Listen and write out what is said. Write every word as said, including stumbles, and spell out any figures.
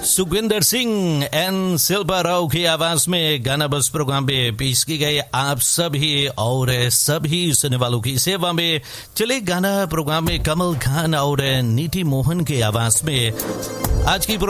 Sukhvinder Singh and Shilpa राव की आवाज में गाना बस प्रोग्राम में पेश की गई आप सभी और सभी सुनने वालों की सेवा में। चले गाना प्रोग्राम में कमल खान और नीति मोहन की आवाज में आज की